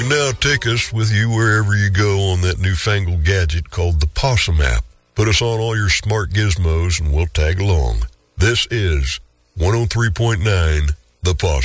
can now take us with you wherever you go on that newfangled gadget called the Possum app. Put us on all your smart gizmos and we'll tag along. This is 103.9 The Possum.